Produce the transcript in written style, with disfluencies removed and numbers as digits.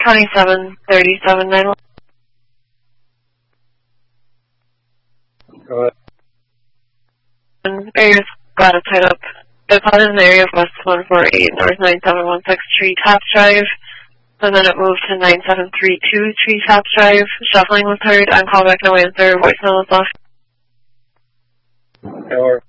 2737 Go ahead. Area's got it tied up. The call is in the area of West 148 North 9716 Treetops Drive. And then it moved to 9732 Treetops Drive. Shuffling was heard. On callback, no answer. Voicemail was left. Or